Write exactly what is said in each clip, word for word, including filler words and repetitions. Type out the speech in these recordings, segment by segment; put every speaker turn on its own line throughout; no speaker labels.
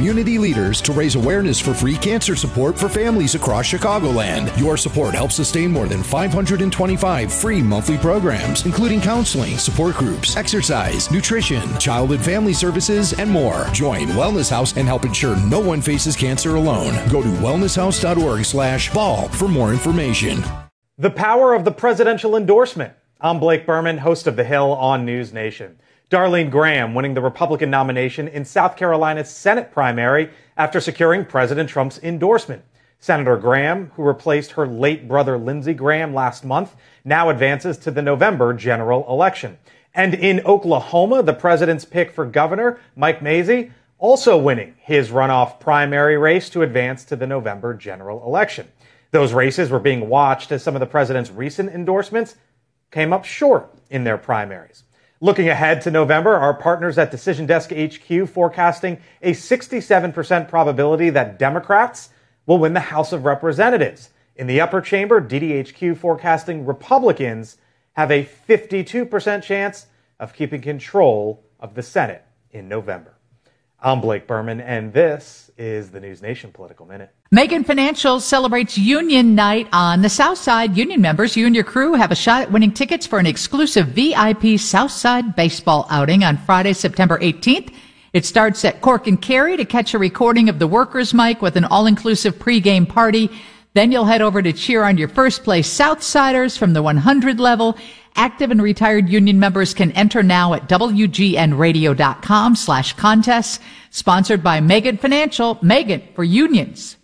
community leaders to raise awareness for free cancer support for families across Chicagoland. Your support helps sustain more than five hundred twenty-five free monthly programs, including counseling, support groups, exercise, nutrition, child and family services, and more. Join Wellness House and help ensure no one faces cancer alone. Go to wellnesshouse.org slash ball for more information.
The power of the presidential endorsement. I'm Blake Berman, host of The Hill on News Nation. Darlene Graham winning the Republican nomination in South Carolina's Senate primary after securing President Trump's endorsement. Senator Graham, who replaced her late brother Lindsey Graham last month, now advances to the November general election. And in Oklahoma, the president's pick for governor, Mike Mazzei, also winning his runoff primary race to advance to the November general election. Those races were being watched as some of the president's recent endorsements came up short in their primaries. Looking ahead to November, our partners at Decision Desk H Q forecasting a sixty-seven percent probability that Democrats will win the House of Representatives. In the upper chamber, D D H Q forecasting Republicans have a fifty-two percent chance of keeping control of the Senate in November. I'm Blake Berman, and this is the News Nation Political Minute.
Megan Financial celebrates Union Night on the South Side. Union members, you and your crew have a shot at winning tickets for an exclusive V I P South Side baseball outing on Friday, September eighteenth. It starts at Cork and Kerry to catch a recording of the Workers' Mic with an all-inclusive pregame party. Then you'll head over to cheer on your first-place Southsiders from the one hundred level. Active and retired union members can enter now at WGNradio.com slash contests. Sponsored by Megan Financial. Megan for unions.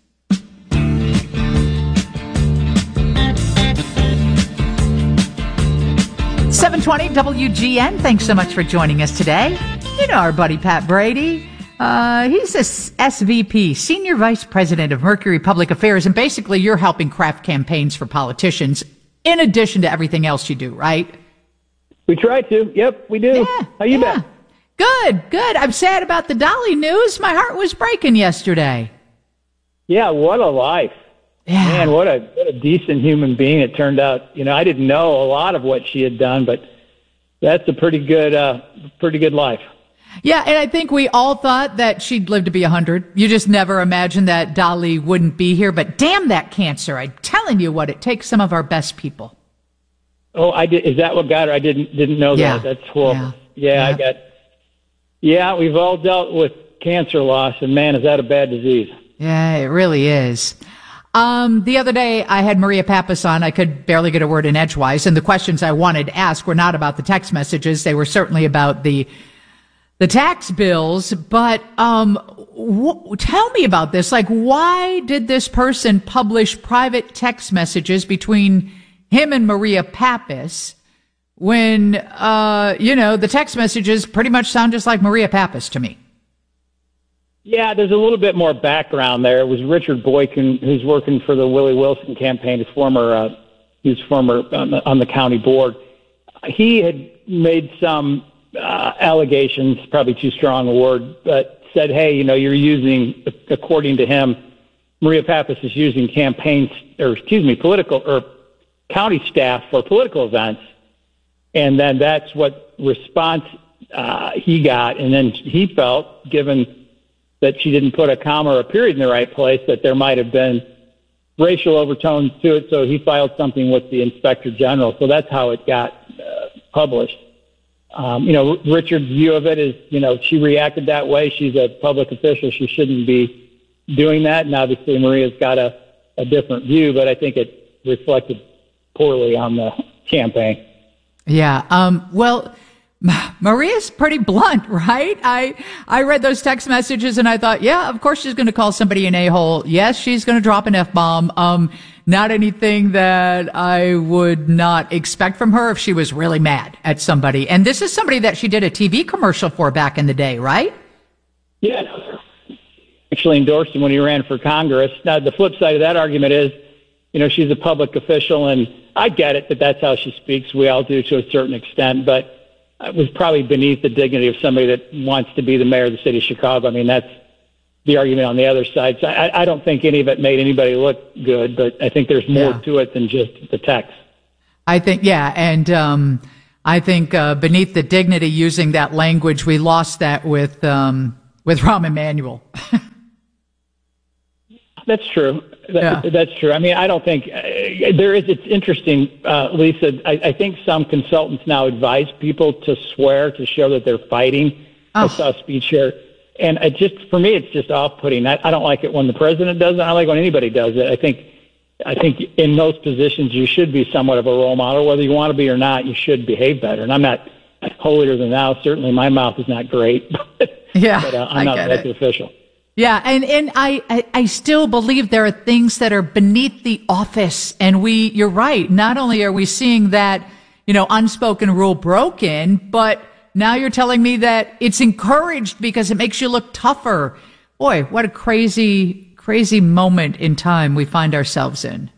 seven twenty W G N. Thanks so much for joining us today. You know our buddy Pat Brady. Uh, he's a S V P, Senior Vice President of Mercury Public Affairs, and basically you're helping craft campaigns for politicians in addition to everything else you do, right?
We try to. Yep, we do.
Yeah,
How you
yeah.
been?
Good, good. I'm sad about the Dolly news. My heart was breaking yesterday.
Yeah, what a life.
Yeah.
Man, what a, what a decent human being it turned out. You know, I didn't know a lot of what she had done, but that's a pretty good, uh, pretty good life.
Yeah, and I think we all thought that she'd live to be one hundred. You just never imagined that Dolly wouldn't be here. But damn that cancer. I'm telling you what, it takes some of our best people.
Oh, I did. Is that what got her? I didn't didn't know
Yeah.
that. That's horrible.
Yeah.
Yeah,
Yeah.
I got. Yeah, we've all dealt with cancer loss, and man, is that a bad disease.
Yeah, it really is. Um, the other day I had Maria Pappas on. I could barely get a word in edgewise, and the questions I wanted to ask were not about the text messages. They were certainly about the the tax bills. But um, w- tell me about this. Like, why did this person publish private text messages between him and Maria Pappas when, uh, you know, the text messages pretty much sound just like Maria Pappas to me?
Yeah, there's a little bit more background there. It was Richard Boykin, who's working for the Willie Wilson campaign, his former, uh, he was former on the, on the county board. He had made some uh, allegations, probably too strong a word, but said, hey, you know, you're using, according to him, Maria Pappas is using campaigns, or excuse me, political or county staff for political events. And then that's what response uh, he got. And then he felt, given that she didn't put a comma or a period in the right place, that there might have been racial overtones to it. So he filed something with the Inspector General. So that's how it got uh, published. Um, you know, Richard's view of it is, you know, she reacted that way. She's a public official. She shouldn't be doing that. And obviously Maria's got a, a different view, but I think it reflected poorly on the campaign.
Yeah. Um, well, Maria's pretty blunt, right? I, I read those text messages and I thought, yeah, of course she's going to call somebody an a-hole. Yes, she's going to drop an F-bomb. Um, not anything that I would not expect from her if she was really mad at somebody. And this is somebody that she did a T V commercial for back in the day, right?
Yeah. Actually endorsed him when he ran for Congress. Now, the flip side of that argument is, you know, she's a public official, and I get it that that's how she speaks. We all do to a certain extent, but it was probably beneath the dignity of somebody that wants to be the mayor of the city of Chicago. I mean, that's the argument on the other side. So I, I don't think any of it made anybody look good, but I think there's more
Yeah.
to it than just the text.
I think, yeah, and um, I think uh, beneath the dignity using that language, we lost that with um, with Rahm Emanuel.
that's true. That,
Yeah.
That's true. I mean, I don't think uh, there is. It's interesting, uh, Lisa. I, I think some consultants now advise people to swear to show that they're fighting.
Oh.
I saw a speech here, and it just for me, it's just off-putting. I, I don't like it when the president does it. I don't like when anybody does it. I think, I think in those positions, you should be somewhat of a role model, whether you want to be or not. You should behave better. And I'm not holier than thou. Certainly, my mouth is not great. But,
Yeah,
but uh, I'm
I
not
get
an elected
it.
official.
Yeah, and, and I, I, I still believe there are things that are beneath the office. And we, you're right, not only are we seeing that, you know, unspoken rule broken, but now you're telling me that it's encouraged because it makes you look tougher. Boy, what a crazy, crazy moment in time we find ourselves in.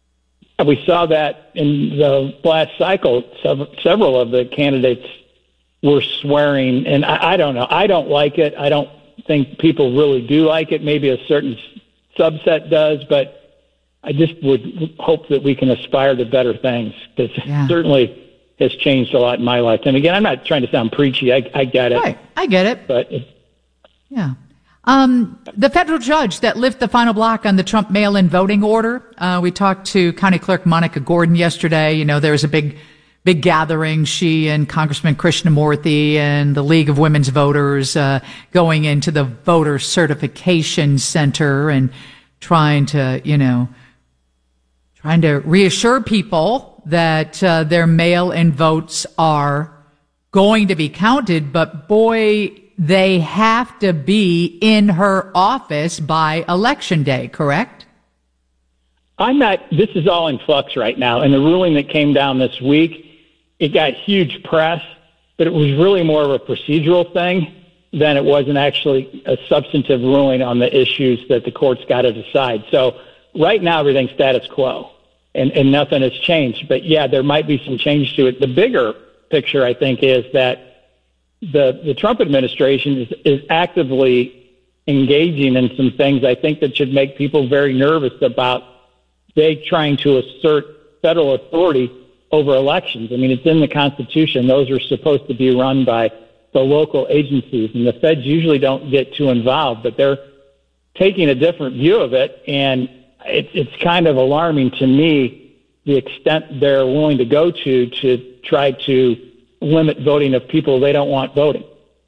We saw that in the last cycle. Several of the candidates were swearing, and I, I don't know. I don't like it. I don't think people really do like it. Maybe a certain subset does, but I just would hope that we can aspire to better things, because
Yeah.
it certainly has changed a lot in my lifetime. Again, I'm not trying to sound preachy. I, I get it.
Right, I get it.
But it,
Yeah. Um, the federal judge that lifted the final block on the Trump mail-in voting order. Uh, we talked to County Clerk Monica Gordon yesterday. You know, there was a big, big gathering. She and Congressman Krishnamurthy and the League of Women's Voters, uh, going into the voter certification center and trying to, you know, trying to reassure people that, uh, their mail-in votes are going to be counted. But boy, they have to be in her office by Election Day, correct?
I'm not, this is all in flux right now. And the ruling that came down this week, it got huge press, but it was really more of a procedural thing than it was an actually a substantive ruling on the issues that the court's got to decide. So right now, everything's status quo, and, and nothing has changed. But yeah, there might be some change to it. The bigger picture, I think, is that the, the Trump administration is, is actively engaging in some things I think that should make people very nervous about they trying to assert federal authority over elections. I mean, it's in the Constitution. Those are supposed to be run by the local agencies, and the feds usually don't get too involved, but they're taking a different view of it, and it, it's kind of alarming to me the extent they're willing to go to to try to limit voting of people they don't want voting.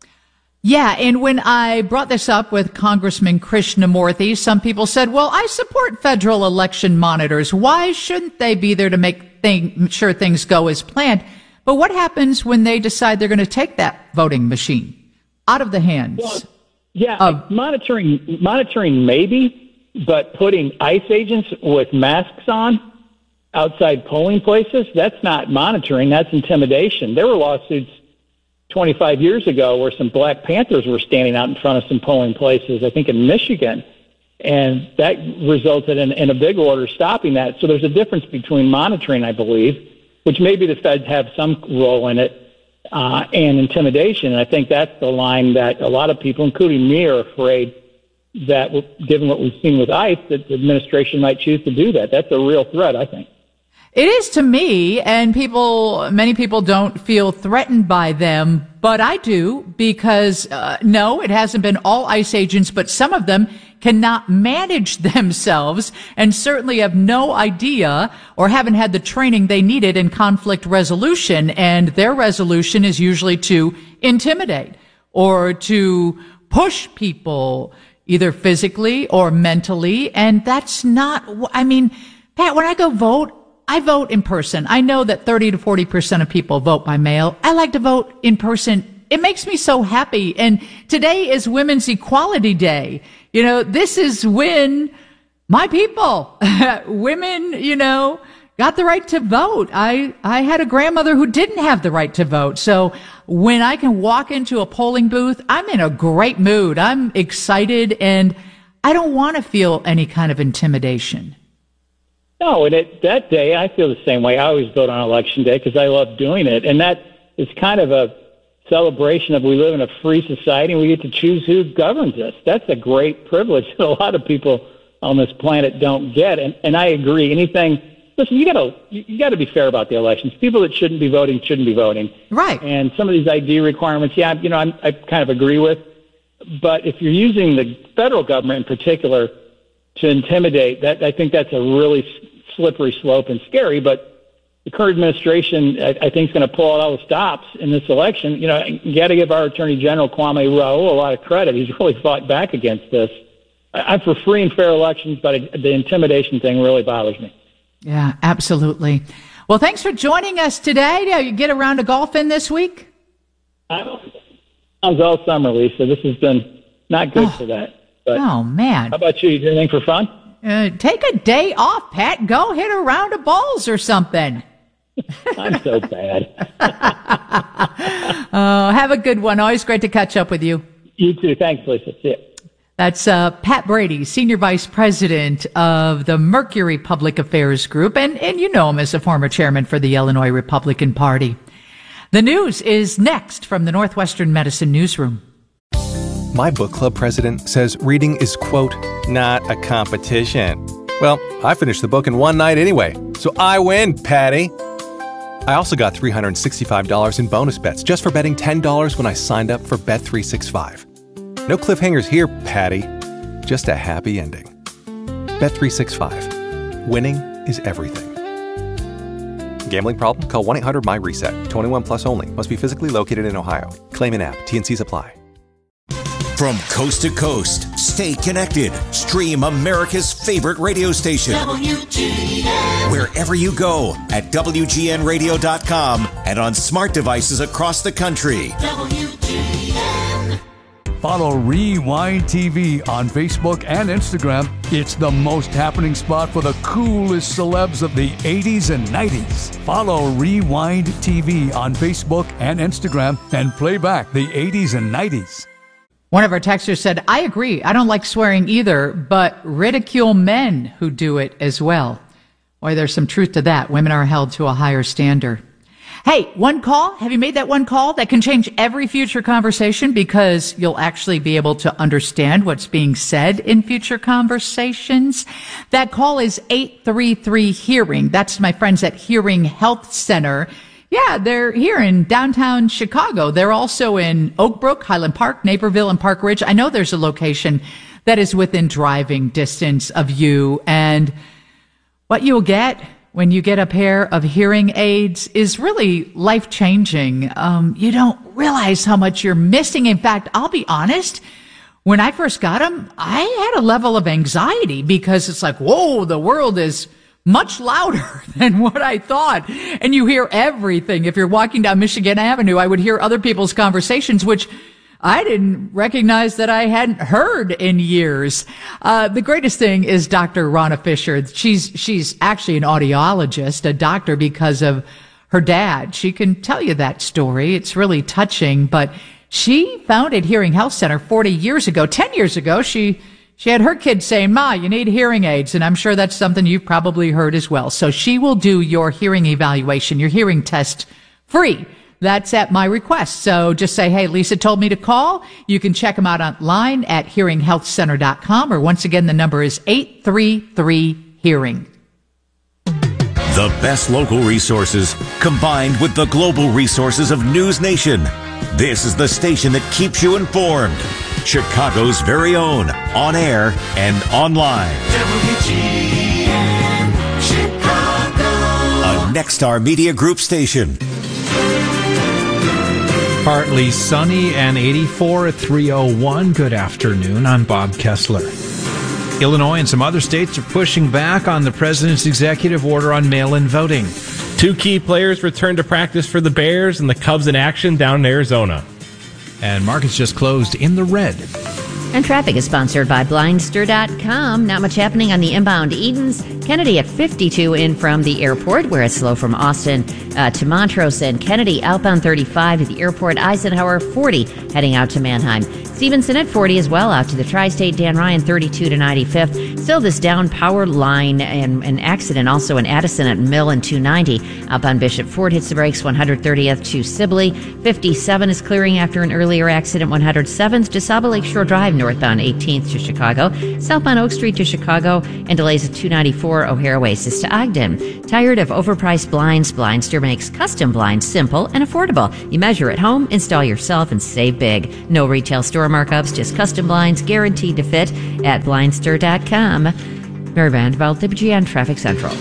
Yeah, and when I brought this up with Congressman Krishnamurthy, some people said, well, I support federal election monitors. Why shouldn't they be there to make thing, sure things go as planned? But what happens when they decide they're going to take that voting machine out of the hands?
Well, yeah,
of-
monitoring, monitoring maybe, but putting ICE agents with masks on outside polling places, that's not monitoring, that's intimidation. There were lawsuits twenty-five years ago where some Black Panthers were standing out in front of some polling places, I think in Michigan, and that resulted in, in a big order stopping that. So there's a difference between monitoring, I believe, which maybe the feds have some role in it, uh, and intimidation. And I think that's the line that a lot of people, including me, are afraid that, given what we've seen with ICE, that the administration might choose to do that. That's a real threat, I think.
It is to me, and people, many people don't feel threatened by them, but I do, because, uh, no, it hasn't been all ICE agents, but some of them cannot manage themselves and certainly have no idea or haven't had the training they needed in conflict resolution. And their resolution is usually to intimidate or to push people either physically or mentally. And that's not, I mean, Pat, when I go vote, I vote in person. I know that thirty to forty percent of people vote by mail. I like to vote in person. It makes me so happy. And today is Women's Equality Day. You know, this is when my people, women, you know, got the right to vote. I, I had a grandmother who didn't have the right to vote. So when I can walk into a polling booth, I'm in a great mood. I'm excited, and I don't want to feel any kind of intimidation.
No, and it, that day, I feel the same way. I always vote on Election Day because I love doing it. And that is kind of a celebration of we live in a free society and we get to choose who governs us. That's a great privilege that a lot of people on this planet don't get. And, and I agree. Anything, listen, you gotta, you gotta be fair about the elections. People that shouldn't be voting shouldn't be voting.
Right.
And some of these I D requirements, yeah, you know, I'm, I kind of agree with. But if you're using the federal government in particular to intimidate. That I think that's a really slippery slope and scary, but the current administration, I, I think, is going to pull out all the stops in this election. You know, you got to give our Attorney General, Kwame Raoul, a lot of credit. He's really fought back against this. I, I'm for free and fair elections, but it, the intimidation thing really bothers me. Yeah, absolutely. Well, thanks for joining us today. Did you get a round of golf in this week? I was all summer, Lisa. This has been not good oh. for that. But oh, man. How about you? You do anything for fun? Uh, take a day off, Pat. Go hit a round of balls or something. I'm so bad. uh, have a good one. Always great to catch up with you. You too. Thanks, Lisa. See ya. That's uh, Pat Brady, Senior Vice President of the Mercury Public Affairs Group, and, and you know him as a former chairman for the Illinois Republican Party. The news is next from the Northwestern Medicine Newsroom.
My book club president says reading is, quote, not a competition. Well, I finished the book in one night anyway, so I win, Patty. I also got three hundred sixty-five dollars in bonus bets just for betting ten dollars when I signed up for Bet three sixty-five. No cliffhangers here, Patty. Just a happy ending. Bet three sixty-five. Winning is everything. Gambling problem? Call one eight hundred my reset. twenty-one plus only. Must be physically located in Ohio. Claim in app. T N Cs apply.
From coast to coast, stay connected. Stream America's favorite radio station. W G N. Wherever you go at W G N radio dot com and on smart devices across the country. W G N.
Follow Rewind T V on Facebook and Instagram. It's the most happening spot for the coolest celebs of the eighties and nineties. Follow Rewind T V on Facebook and Instagram and play back the eighties and nineties.
One of our texters said, I agree. I don't like swearing either, but ridicule men who do it as well. Boy, there's some truth to that. Women are held to a higher standard. Hey, one call. Have you made that one call? That can change every future conversation because you'll actually be able to understand what's being said in future conversations. That call is eight three three HEARING. That's my friends at Hearing Health Center. Yeah, they're here in downtown Chicago. They're also in Oak Brook, Highland Park, Naperville, and Park Ridge. I know there's a location that is within driving distance of you. And what you'll get when you get a pair of hearing aids is really life-changing. Um, you don't realize how much you're missing. In fact, I'll be honest, when I first got them, I had a level of anxiety because it's like, whoa, the world is much louder than what I thought. And you hear everything. If you're walking down Michigan Avenue, I would hear other people's conversations, which I didn't recognize that I hadn't heard in years. Uh, the greatest thing is Doctor Rana Fisher. She's, she's actually an audiologist, a doctor because of her dad. She can tell you that story. It's really touching, but she founded Hearing Health Center forty years ago. ten years ago, she She had her kids saying, Ma, you need hearing aids. And I'm sure that's something you've probably heard as well. So she will do your hearing evaluation, your hearing test free. That's at my request. So just say, hey, Lisa told me to call. You can check them out online at hearing health center dot com. Or once again, the number is eight three three hearing.
The best local resources combined with the global resources of News Nation. This is the station that keeps you informed. Chicago's very own, on air and online. W G N Chicago. A Nexstar Media Group station.
Partly sunny and eighty-four at three oh one. Good afternoon. I'm Bob Kessler. Illinois and some other states are pushing back on the president's executive order on mail-in voting.
Two key players returned to practice for the Bears and the Cubs in action down in Arizona.
And markets just closed in the red.
And traffic is sponsored by Blindster dot com. Not much happening on the inbound Edens. Kennedy at fifty-two in from the airport, where it's slow from Austin uh, to Montrose. And Kennedy outbound thirty-five to the airport. Eisenhower forty heading out to Manheim. Stevenson at forty as well out to the Tri-State. Dan Ryan thirty-two to ninety-fifth. Still this down power line and an accident also in Addison at Mill and two ninety. Outbound Bishop Ford hits the brakes one hundred thirtieth to Sibley. fifty-seven is clearing after an earlier accident. one hundred seventh to Saba Lakeshore Drive. northbound eighteenth to Chicago, southbound Oak Street to Chicago, and delays at two ninety-four O'Hare Oasis to Ogden. Tired of overpriced blinds? Blindster makes custom blinds simple and affordable. You measure at home, install yourself, and save big. No retail store markups, just custom blinds guaranteed to fit at blindster dot com. Mary Vanderbilt, W G N Traffic Central.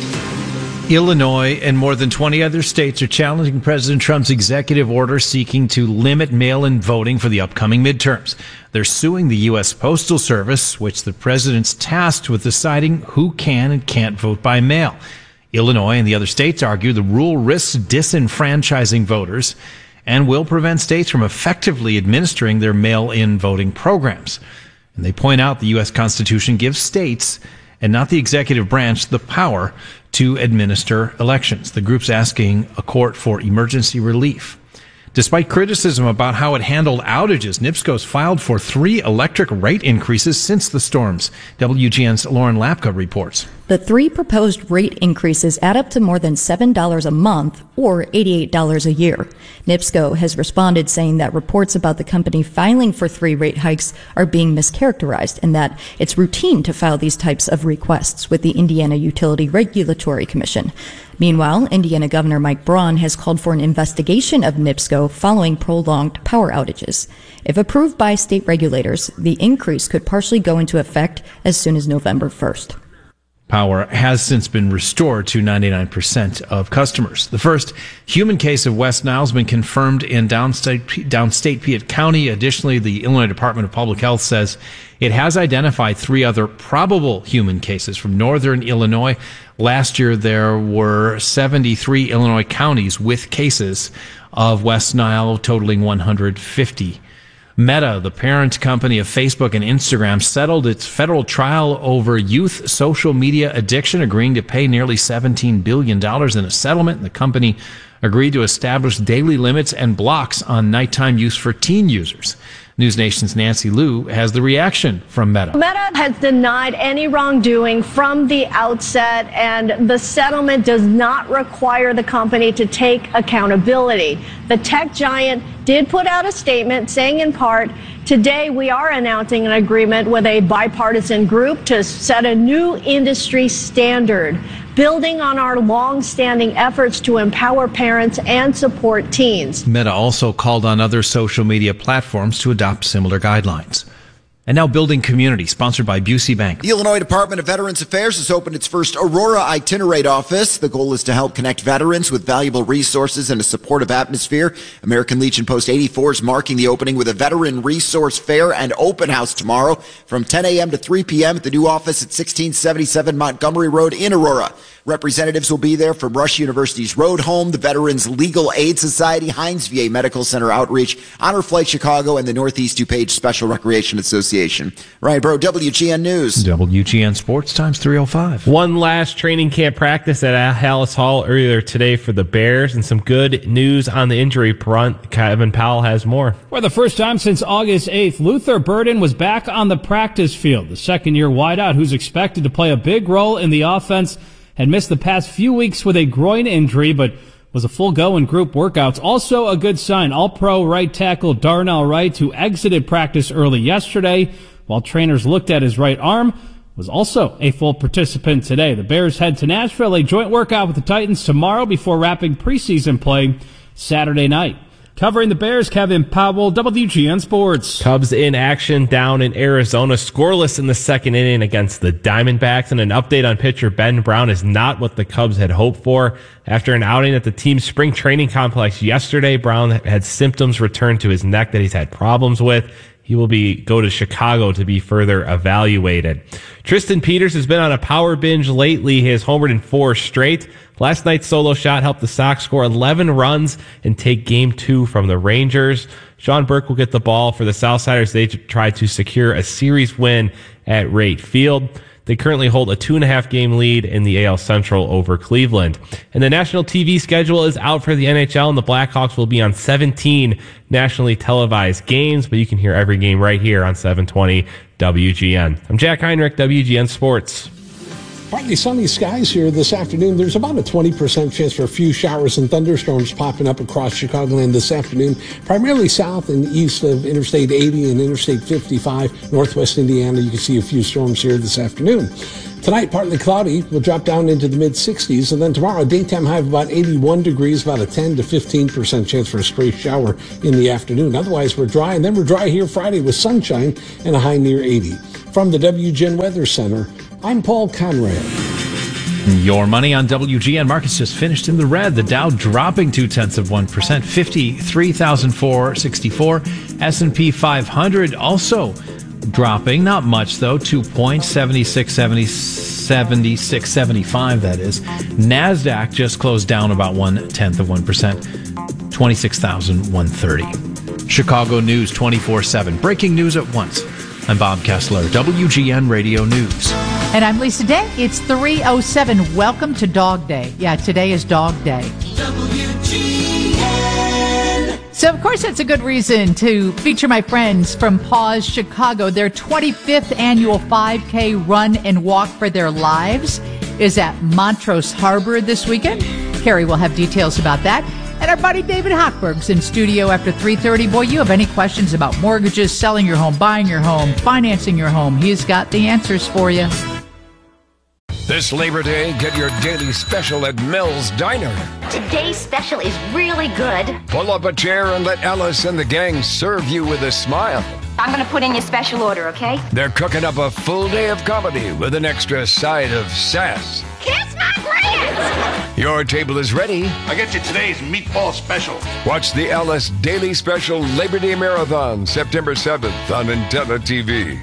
Illinois and more than twenty other states are challenging President Trump's executive order seeking to limit mail-in voting for the upcoming midterms. They're suing the U S Postal Service, which the president's tasked with deciding who can and can't vote by mail. Illinois and the other states argue the rule risks disenfranchising voters and will prevent states from effectively administering their mail-in voting programs. And they point out the U S Constitution gives states and not the executive branch the power to administer elections. The group's asking a court for emergency relief. Despite criticism about how it handled outages, NIPSCO's filed for three electric rate increases since the storms. W G N's Lauren Lapka reports.
The three proposed rate increases add up to more than seven dollars a month or eighty-eight dollars a year. NIPSCO has responded saying that reports about the company filing for three rate hikes are being mischaracterized and that it's routine to file these types of requests with the Indiana Utility Regulatory Commission. Meanwhile, Indiana Governor Mike Braun has called for an investigation of NIPSCO following prolonged power outages. If approved by state regulators, the increase could partially go into effect as soon as November first.
Power has since been restored to ninety-nine percent of customers. The first human case of West Nile has been confirmed in downstate, downstate Piatt County. Additionally, the Illinois Department of Public Health says it has identified three other probable human cases from northern Illinois. Last year, there were seventy-three Illinois counties with cases of West Nile, totaling one hundred fifty. Meta, the parent company of Facebook and Instagram, settled its federal trial over youth social media addiction, agreeing to pay nearly seventeen billion dollars in a settlement. The company agreed to establish daily limits and blocks on nighttime use for teen users. News Nation's Nancy Liu has the reaction from Meta.
Meta has denied any wrongdoing from the outset, and the settlement does not require the company to take accountability. The tech giant did put out a statement saying in part, today we are announcing an agreement with a bipartisan group to set a new industry standard, building on our long-standing efforts to empower parents and support teens.
Meta also called on other social media platforms to adopt similar guidelines. And now Building Community, sponsored by Busey Bank.
The Illinois Department of Veterans Affairs has opened its first Aurora Itinerate office. The goal is to help connect veterans with valuable resources and a supportive atmosphere. American Legion Post eighty-four is marking the opening with a veteran resource fair and open house tomorrow from ten a.m. to three p.m. at the new office at sixteen seventy-seven Montgomery Road in Aurora. Representatives will be there from Rush University's Road Home, the Veterans Legal Aid Society, Heinz V A Medical Center Outreach, Honor Flight Chicago, and the Northeast DuPage Special Recreation Association. Ryan Bro, W G N News.
W G N Sports Times three oh five.
One last training camp practice at Hallis Hall earlier today for the Bears, and some good news on the injury front. Kevin Powell has more.
For the first time since August eighth, Luther Burden was back on the practice field. The second-year wideout, who's expected to play a big role in the offense, had missed the past few weeks with a groin injury, but was a full go in group workouts. Also a good sign, All-Pro right tackle Darnell Wright, who exited practice early yesterday while trainers looked at his right arm, was also a full participant today. The Bears head to Nashville, a joint workout with the Titans tomorrow before wrapping preseason play Saturday night. Covering the Bears, Kevin Powell, W G N Sports.
Cubs in action down in Arizona, scoreless in the second inning against the Diamondbacks. And an update on pitcher Ben Brown is not what the Cubs had hoped for. After an outing at the team's spring training complex yesterday, Brown had symptoms return to his neck that he's had problems with. He will be go to Chicago to be further evaluated. Tristan Peters has been on a power binge lately. He has homered in four straight. Last night's solo shot helped the Sox score eleven runs and take game two from the Rangers. Sean Burke will get the ball for the Southsiders. They try to secure a series win at Rate Field. They currently hold a two and a half game lead in the A L Central over Cleveland. And the national T V schedule is out for the N H L, and the Blackhawks will be on seventeen nationally televised games, but you can hear every game right here on seven twenty W G N. I'm Jack Heinrich, W G N Sports.
Partly sunny skies here this afternoon. There's about a twenty percent chance for a few showers and thunderstorms popping up across Chicagoland this afternoon, primarily south and east of Interstate eighty and Interstate fifty-five, northwest Indiana. You can see a few storms here this afternoon. Tonight, partly cloudy. We'll drop down into the mid-sixties. And then tomorrow, daytime high of about eighty-one degrees, about a ten to fifteen percent chance for a stray shower in the afternoon. Otherwise, we're dry. And then we're dry here Friday with sunshine and a high near eighty. From the W G N Weather Center, I'm Paul Conrad.
Your money on W G N. Markets just finished in the red. The Dow dropping two-tenths of one percent, fifty-three thousand four hundred sixty-four. S and P five hundred also dropping, not much though, two points, seventy-six seventy-five, that is. NASDAQ just closed down about one-tenth of one percent, twenty-six thousand one hundred thirty. Chicago News twenty-four seven. Breaking news at once. I'm Bob Kessler, W G N Radio News.
And I'm Lisa Day. It's three oh seven. Welcome to Dog Day. Yeah, today is Dog Day. W G N. So, of course, that's a good reason to feature my friends from Paws Chicago. Their twenty-fifth annual five K run and walk for their lives is at Montrose Harbor this weekend. Carrie will have details about that. And our buddy David Hochberg's in studio after three thirty. Boy, you have any questions about mortgages, selling your home, buying your home, financing your home, he's got the answers for you.
This Labor Day, get your daily special at Mel's Diner.
Today's special is really good.
Pull up a chair and let Alice and the gang serve you with a smile.
I'm going to put in your special order, okay?
They're cooking up a full day of comedy with an extra side of sass.
Kiss my grits!
Your table is ready.
I get you today's meatball special.
Watch the Alice Daily Special Labor Day Marathon, September seventh on Antenna T V.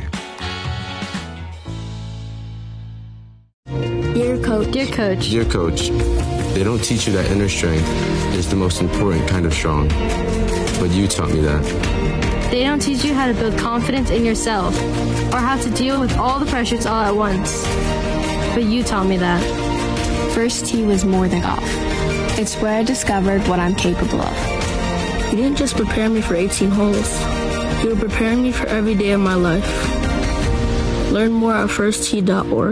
Dear Coach. Dear Coach. Dear Coach, they don't teach you that inner strength is the most important kind of strong. But you taught me that.
They don't teach you how to build confidence in yourself or how to deal with all the pressures all at once. But you taught me that.
First tee was more than golf. It's where I discovered what I'm capable of.
You didn't just prepare me for eighteen holes. You were preparing me for every day of my life. Learn more at first tee dot org.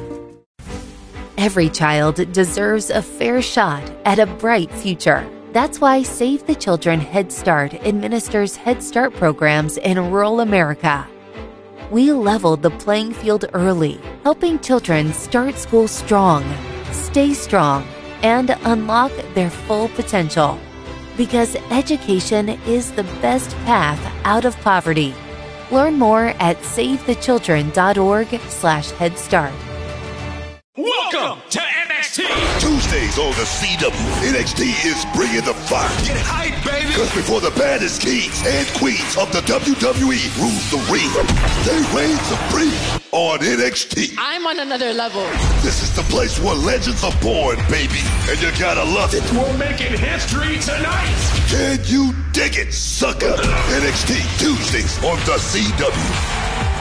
Every child deserves a fair shot at a bright future. That's why Save the Children Head Start administers Head Start programs in rural America. We leveled the playing field early, helping children start school strong, stay strong, and unlock their full potential. Because education is the best path out of poverty. Learn more at save the children dot org slash head start.
Welcome to N X T!
Tuesdays on the C W, N X T is bringing the fire.
Get hype, baby!
Because before the baddest kings and queens of the W W E rules the ring, they reign supreme on N X T.
I'm on another level.
This is the place where legends are born, baby, and you gotta love it.
We're making history tonight!
Can you dig it, sucker? N X T Tuesdays on the C W.